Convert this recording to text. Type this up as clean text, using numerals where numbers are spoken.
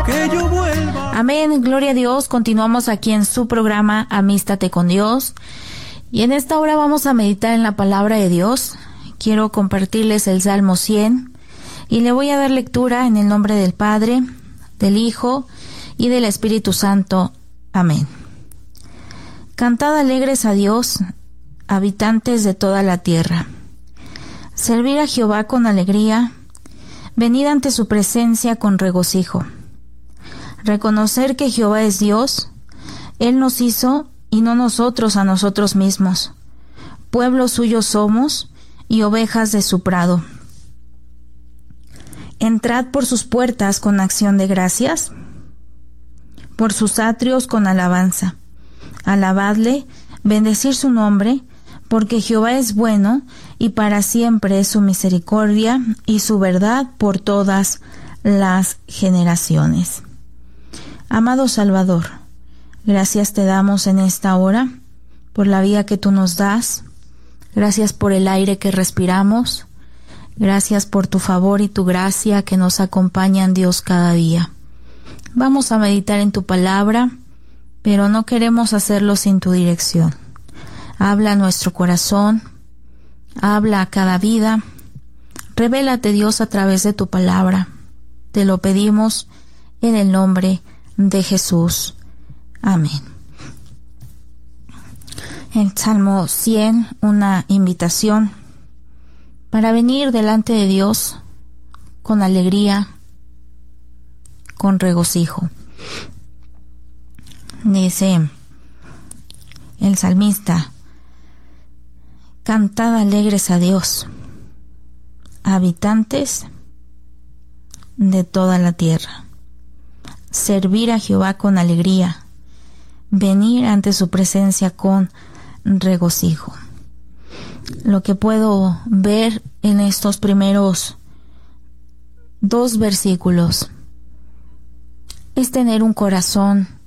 que yo vuelva. Amén, gloria a Dios. Continuamos aquí en su programa Amístate con Dios. Y en esta hora vamos a meditar en la palabra de Dios. Quiero compartirles el Salmo 100 y le voy a dar lectura en el nombre del Padre, del Hijo y del Espíritu Santo. Amén. Cantad alegres a Dios, habitantes de toda la tierra. Servir a Jehová con alegría, venid ante su presencia con regocijo. Reconocer que Jehová es Dios, Él nos hizo y no nosotros a nosotros mismos. Pueblo suyo somos y ovejas de su prado. Entrad por sus puertas con acción de gracias, por sus atrios con alabanza. Alabadle, bendecir su nombre, porque Jehová es bueno y para siempre es su misericordia y su verdad por todas las generaciones. Amado Salvador, gracias te damos en esta hora por la vida que tú nos das. Gracias por el aire que respiramos. Gracias por tu favor y tu gracia que nos acompañan, Dios, cada día. Vamos a meditar en tu palabra, pero no queremos hacerlo sin tu dirección. Habla a nuestro corazón, habla a cada vida. Revélate, Dios, a través de tu palabra. Te lo pedimos en el nombre de Jesús. Amén. En Salmo 100, una invitación para venir delante de Dios con alegría, con regocijo. Dice el salmista: cantad alegres a Dios, habitantes de toda la tierra. Servir a Jehová con alegría, venir ante su presencia con regocijo. Lo que puedo ver en estos primeros 2 versículos es tener un corazón